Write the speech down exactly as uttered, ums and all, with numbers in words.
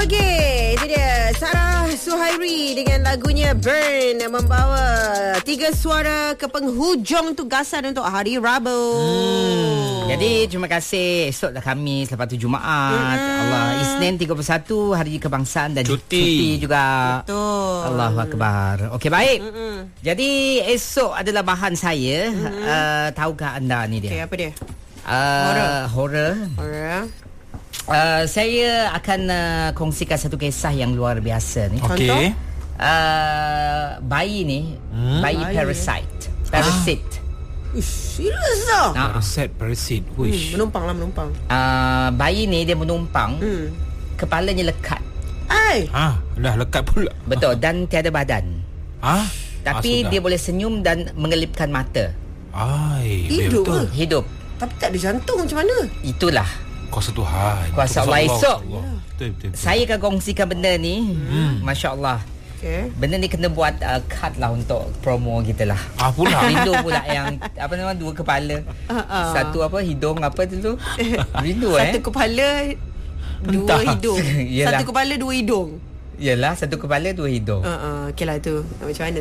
Okey, itu dia Sarah Suhairi dengan lagunya Burn membawa tiga suara ke penghujung tugasan untuk hari Rabu. Hmm. Jadi terima kasih. Esok dah Khamis, lepas tu Jumaat. Hmm. Allah, Isnin tiga puluh satu hari kebangsaan dan cuti, cuti juga. Betul. Allahu Akbar. Okey, baik. Hmm. Jadi esok adalah bahan saya. Hmm. Uh, tahukah anda ni dia? Okey, apa dia? Uh, horror. Horror. Horror. Uh, saya akan uh, kongsikan satu kisah yang luar biasa ni. Okey. Uh, bayi ni, hmm? bayi, bayi parasite. Parasit. Ah. Ish, serius tak? Nah. Parasit, parasit. Wish. Hmm, menumpang lah, menumpang. Uh, bayi ni dia menumpang. Hmm. Kepalanya lekat. Ai. Ah, dah lekat pula. Betul, dan tiada badan. Ah? Tapi ah, dia boleh senyum dan mengelipkan mata. Ai, hidup betul. Hidup. Tapi tak ada jantung macam mana? Itulah kuasa Tuhan. Kuasa Allah. Esok betul, betul, betul. saya akan kongsikan benda ni. hmm. Masya Allah. Okay. Benda ni kena buat uh, cut lah untuk promo kita lah. Ah pula. Rindu pula yang apa nama dua kepala. Uh-uh. Satu apa hidung apa tu? Rindu eh. Satu kepala dua Entah. hidung. Satu kepala dua hidung. Yalah, satu kepala dua hidung. Uh-uh. Okeylah tu. Macam mana